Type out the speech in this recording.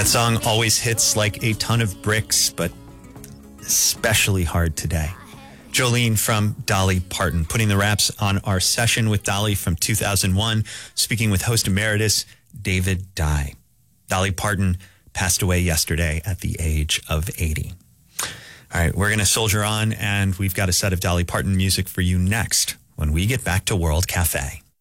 That song always hits like a ton of bricks, but especially hard today. Jolene from Dolly Parton, putting the wraps on our session with Dolly from 2001, speaking with host emeritus David Dye. Dolly Parton passed away yesterday at the age of 80. All right, we're going to soldier on, and we've got a set of Dolly Parton music for you next when we get back to World Cafe.